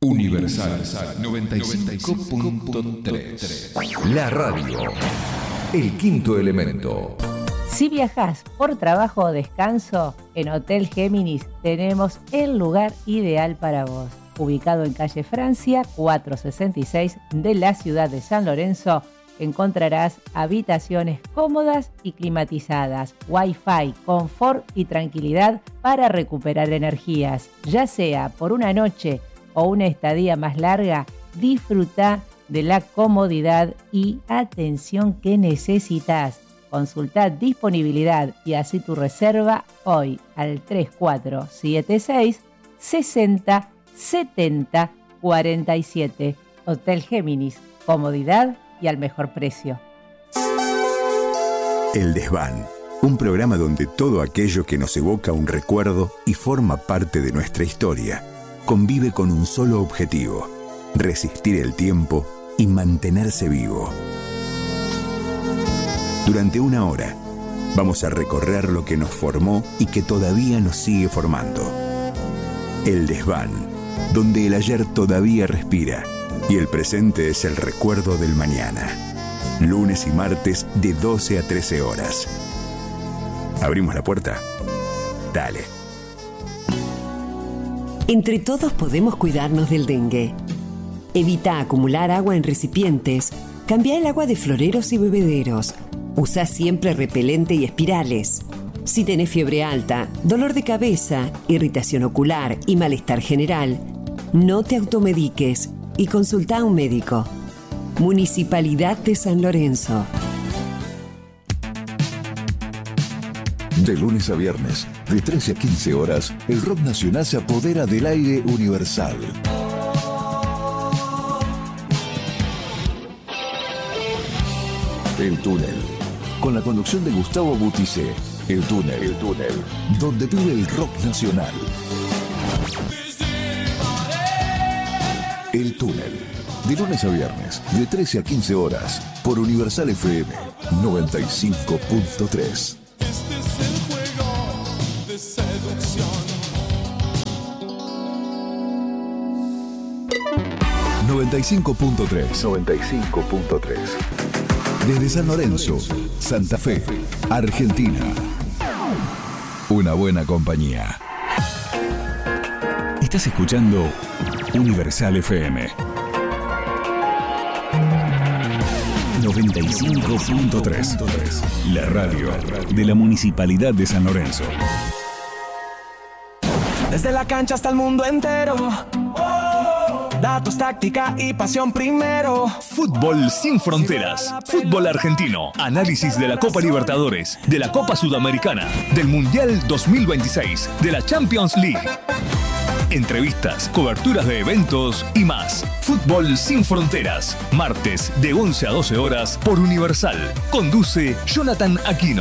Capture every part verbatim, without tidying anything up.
Universal noventa y cinco punto tres. La radio. El quinto elemento. Si viajás por trabajo o descanso, en Hotel Géminis tenemos el lugar ideal para vos. Ubicado en calle Francia, cuatrocientos sesenta y seis de la ciudad de San Lorenzo, encontrarás habitaciones cómodas y climatizadas, Wi-Fi, confort y tranquilidad para recuperar energías. Ya sea por una noche o una estadía más larga, disfruta de la comodidad y atención que necesitas. Consulta disponibilidad y así tu reserva hoy al tres cuatro siete seis, sesenta, setenta, cuarenta y siete. Hotel Géminis, comodidad y al mejor precio. El Desván, un programa donde todo aquello que nos evoca un recuerdo y forma parte de nuestra historia, convive con un solo objetivo: resistir el tiempo y mantenerse vivo. Durante una hora, vamos a recorrer lo que nos formó y que todavía nos sigue formando. El Desván, donde el ayer todavía respira y el presente es el recuerdo del mañana. Lunes y martes de doce a trece horas. ¿Abrimos la puerta? Dale. Entre todos podemos cuidarnos del dengue. Evita acumular agua en recipientes. Cambia el agua de floreros y bebederos. Usa siempre repelente y espirales. Si tenés fiebre alta, dolor de cabeza, irritación ocular y malestar general, no te automediques y consulta a un médico. Municipalidad de San Lorenzo. De lunes a viernes, de trece a quince horas, el rock nacional se apodera del aire universal. El Túnel, con la conducción de Gustavo Butticé. El Túnel, el Túnel, donde vive el rock nacional. El Túnel, de lunes a viernes, de trece a quince horas, por Universal F M noventa y cinco punto tres. Este es el juego de seducción. noventa y cinco punto tres. noventa y cinco punto tres. Desde San Lorenzo, Santa Fe, Argentina. Una buena compañía. Estás escuchando Universal F M noventa y cinco punto tres, la radio de la Municipalidad de San Lorenzo. Desde la cancha hasta el mundo entero. Datos, táctica y pasión primero. Fútbol sin fronteras. Fútbol argentino. Análisis de la Copa Libertadores, de la Copa Sudamericana, del Mundial dos mil veintiséis, de la Champions League. Entrevistas, coberturas de eventos y más. Fútbol sin fronteras. Martes de once a doce horas por Universal. Conduce Jonathan Aquino.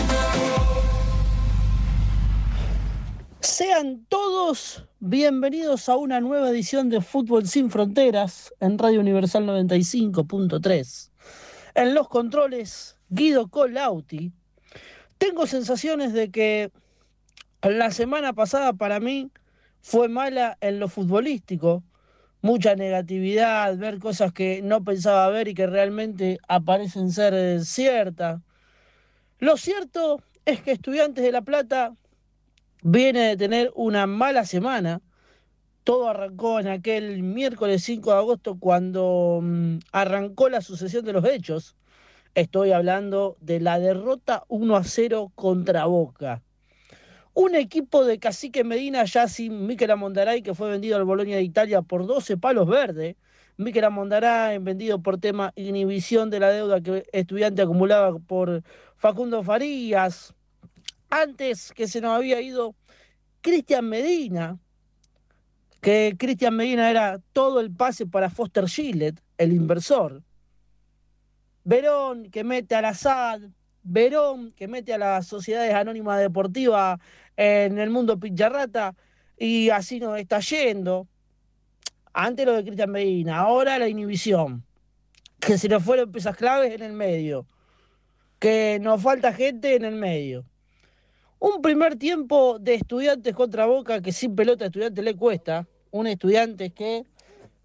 Sean todos bienvenidos a una nueva edición de Fútbol Sin Fronteras en Radio Universal noventa y cinco punto tres. En los controles, Guido Colauti. Tengo sensaciones de que la semana pasada para mí fue mala en lo futbolístico. Mucha negatividad, ver cosas que no pensaba ver y que realmente aparecen ser ciertas. Lo cierto es que Estudiantes de La Plata viene de tener una mala semana. Todo arrancó en aquel miércoles cinco de agosto cuando mmm, arrancó la sucesión de los hechos. Estoy hablando de la derrota uno a cero contra Boca. Un equipo de Cacique Medina ya sin Mikel Amondaray, que fue vendido al Bolonia de Italia por doce palos verdes. Mikel Amondaray vendido por tema inhibición de la deuda que Estudiante acumulaba por Facundo Farías. Antes que se nos había ido Cristian Medina, que Cristian Medina era todo el pase para Foster Gillett, el inversor. Verón, que mete al Asad. Verón, que mete a las sociedades anónimas deportivas en el mundo Picharrata. Y así nos está yendo. Antes lo de Cristian Medina, ahora la inhibición. Que se nos fueron piezas claves en el medio. Que nos falta gente en el medio. Un primer tiempo de Estudiantes contra Boca que sin pelota a Estudiantes le cuesta. Un Estudiantes que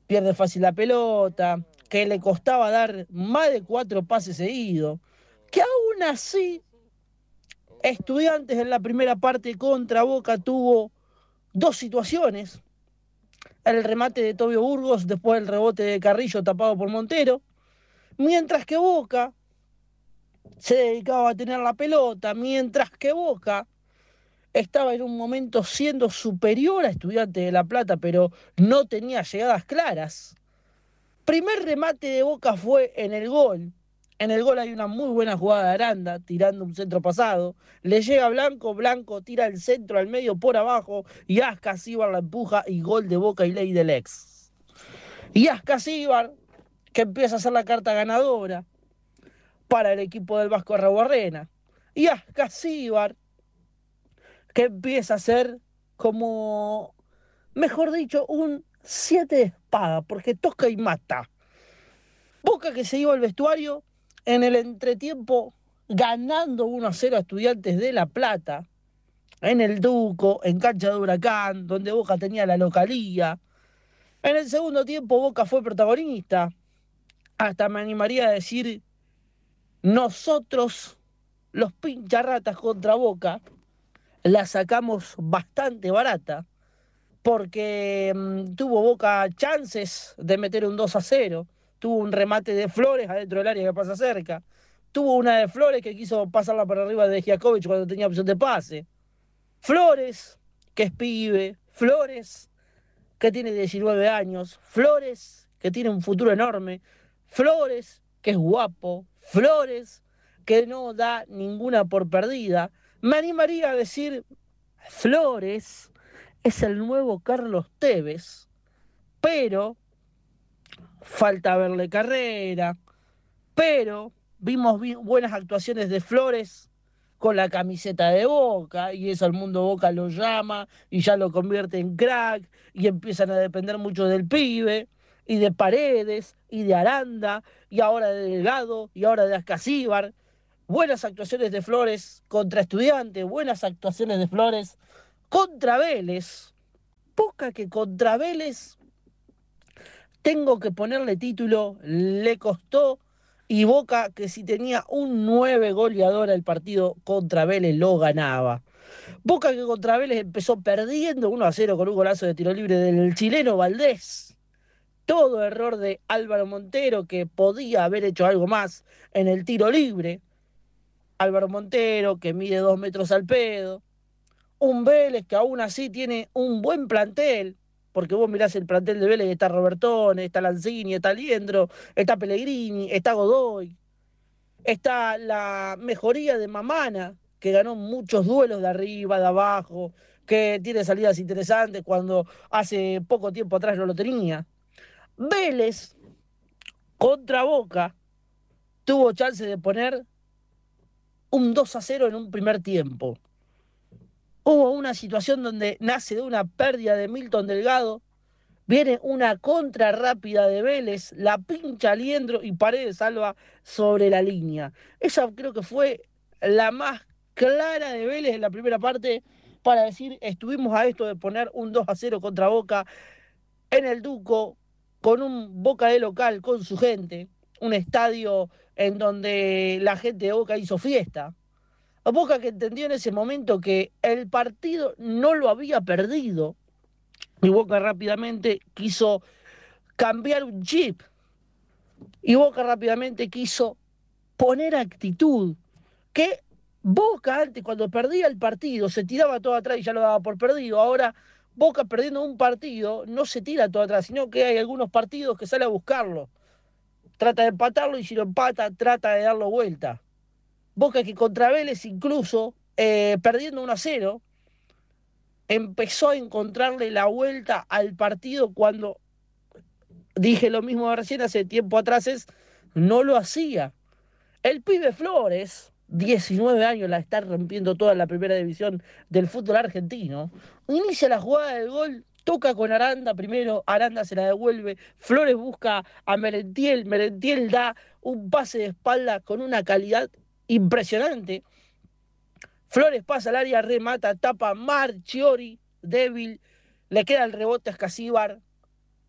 pierde fácil la pelota, que le costaba dar más de cuatro pases seguidos, que aún así Estudiantes en la primera parte contra Boca tuvo dos situaciones, el remate de Tobio Burgos después del rebote de Carrillo tapado por Montero, mientras que Boca se dedicaba a tener la pelota, mientras que Boca estaba en un momento siendo superior a Estudiantes de La Plata, pero no tenía llegadas claras. Primer remate de Boca fue en el gol. En el gol hay una muy buena jugada de Aranda, tirando un centro pasado. Le llega a Blanco, Blanco tira el centro al medio por abajo, y Ascasíbar la empuja, y gol de Boca y ley del ex. Y Ascasíbar, que empieza a hacer la carta ganadora para el equipo del Vasco Arrabarrena. Y Ascasíbar, que empieza a ser como, mejor dicho, un siete de espada, porque toca y mata. Boca que se iba al vestuario en el entretiempo ganando uno a cero a Estudiantes de La Plata, en el Duco, en cancha de Huracán, donde Boca tenía la localía. En el segundo tiempo Boca fue protagonista, hasta me animaría a decir, nosotros, los pincharratas contra Boca, la sacamos bastante barata, porque mmm, tuvo Boca chances de meter un dos a cero, tuvo un remate de Flores adentro del área que pasa cerca, tuvo una de Flores que quiso pasarla por arriba de Giacovic cuando tenía opción de pase. Flores, que es pibe, Flores, que tiene diecinueve años, Flores, que tiene un futuro enorme, Flores, que es guapo, Flores, que no da ninguna por perdida. Me animaría a decir, Flores es el nuevo Carlos Tevez, pero falta verle carrera, pero vimos buenas actuaciones de Flores con la camiseta de Boca, y eso el mundo Boca lo llama y ya lo convierte en crack, y empiezan a depender mucho del pibe, y de Paredes, y de Aranda, y ahora de Delgado, y ahora de Ascasíbar. Buenas actuaciones de Flores contra Estudiantes, buenas actuaciones de Flores contra Vélez. Boca que contra Vélez, tengo que ponerle título, le costó, y Boca que si tenía un nueve goleador al partido contra Vélez lo ganaba. Boca que contra Vélez empezó perdiendo uno a cero con un golazo de tiro libre del chileno Valdés. Todo error de Álvaro Montero, que podía haber hecho algo más en el tiro libre. Álvaro Montero, que mide dos metros al pedo. Un Vélez que aún así tiene un buen plantel, porque vos mirás el plantel de Vélez, está Robertone, está Lanzini, está Liendro, está Pellegrini, está Godoy, está la mejoría de Mamana, que ganó muchos duelos de arriba, de abajo, que tiene salidas interesantes cuando hace poco tiempo atrás no lo tenía. Vélez, contra Boca, tuvo chance de poner un dos a cero en un primer tiempo. Hubo una situación donde nace de una pérdida de Milton Delgado, viene una contra rápida de Vélez, la pincha Liendro y Paredes salva sobre la línea. Esa creo que fue la más clara de Vélez en la primera parte para decir, estuvimos a esto de poner un dos a cero contra Boca en el Duco, con un Boca de local, con su gente, un estadio en donde la gente de Boca hizo fiesta. Boca que entendió en ese momento que el partido no lo había perdido, y Boca rápidamente quiso cambiar un chip, y Boca rápidamente quiso poner actitud, que Boca antes cuando perdía el partido se tiraba todo atrás y ya lo daba por perdido. Ahora Boca perdiendo un partido no se tira todo atrás, sino que hay algunos partidos que sale a buscarlo, trata de empatarlo, y si lo empata trata de darlo vuelta. Boca que contra Vélez incluso, eh, perdiendo uno a cero, empezó a encontrarle la vuelta al partido cuando, dije lo mismo recién hace tiempo atrás, es, no lo hacía. El pibe Flores, diecinueve años, la está rompiendo toda la primera división del fútbol argentino, inicia la jugada del gol, toca con Aranda primero, Aranda se la devuelve, Flores busca a Merentiel, Merentiel da un pase de espalda con una calidad impresionante. Flores pasa al área, remata, tapa Marchiori, débil, le queda el rebote a Ascasíbar,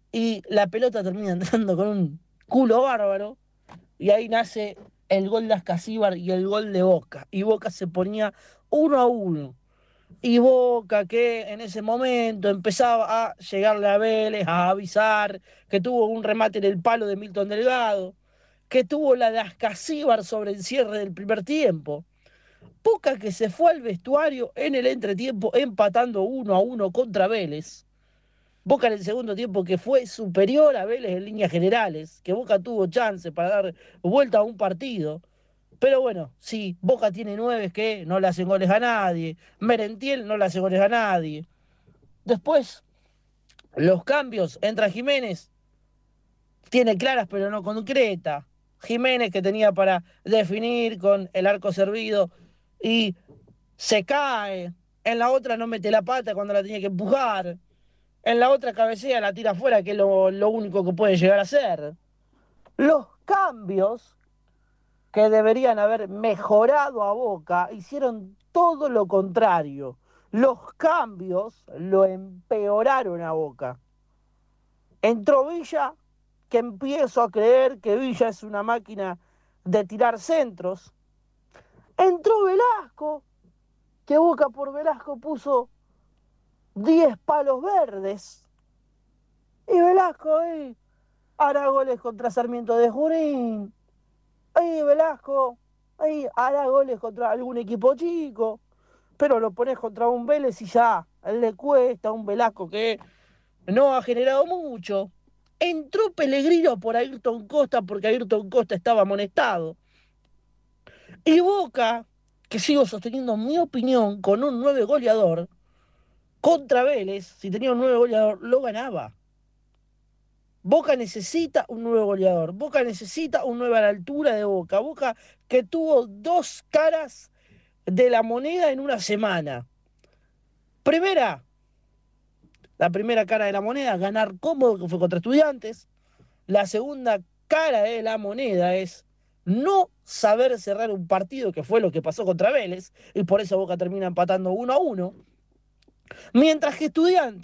y la pelota termina entrando con un culo bárbaro, y ahí nace el gol de Ascasíbar y el gol de Boca, y Boca se ponía uno a uno, y Boca, que en ese momento empezaba a llegarle a Vélez, a avisar que tuvo un remate en el palo de Milton Delgado, que tuvo la de Ascasíbar sobre el cierre del primer tiempo. Boca que se fue al vestuario en el entretiempo empatando uno a uno contra Vélez. Boca en el segundo tiempo que fue superior a Vélez en líneas generales, que Boca tuvo chance para dar vuelta a un partido. Pero bueno, sí, Boca tiene nueve que no le hacen goles a nadie. Merentiel no le hace goles a nadie. Después, los cambios, entra Jiménez, tiene claras pero no concreta. Jiménez que tenía para definir con el arco servido y se cae. En la otra no mete la pata cuando la tenía que empujar. En la otra cabecea, la tira afuera, que es lo, lo único que puede llegar a hacer. Los cambios que deberían haber mejorado a Boca hicieron todo lo contrario. Los cambios lo empeoraron a Boca. Entró Villa, que empiezo a creer que Villa es una máquina de tirar centros. Entró Velasco, que Boca por Velasco puso diez palos verdes. Y Velasco ahí hará goles contra Sarmiento de Junín. Ahí Velasco ahí hará goles contra algún equipo chico. Pero lo pones contra un Vélez y ya a él le cuesta, un Velasco que no ha generado mucho. Entró Pellegrino por Ayrton Costa porque Ayrton Costa estaba amonestado. Y Boca, que sigo sosteniendo mi opinión, con un nueve goleador, contra Vélez, si tenía un nueve goleador, lo ganaba. Boca necesita un nuevo goleador. Boca necesita un nueve a la altura de Boca. Boca que tuvo dos caras de la moneda en una semana. Primera, la primera cara de la moneda, ganar cómodo, que fue contra Estudiantes. La segunda cara de la moneda es no saber cerrar un partido, que fue lo que pasó contra Vélez, y por eso Boca termina empatando uno a uno. Mientras que Estudiantes